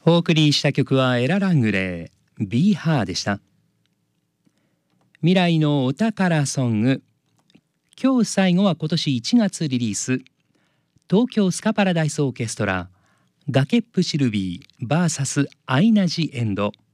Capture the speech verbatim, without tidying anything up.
お送りした曲はエラ・ラングレー、ビーハーでした。未来のお宝ソング。今日最後は今年いちがつリリース、東京スカパラダイスオーケストラ、ガケップシルビー ブイエス アイナ・ジ・エンド。